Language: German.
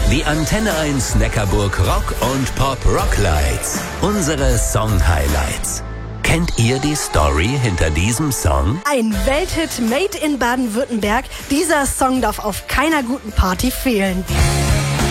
Die Antenne 1 Neckarburg Rock und Pop Rocklights. Unsere Song-Highlights. Kennt ihr die Story hinter diesem Song? Ein Welthit made in Baden-Württemberg. Dieser Song darf auf keiner guten Party fehlen.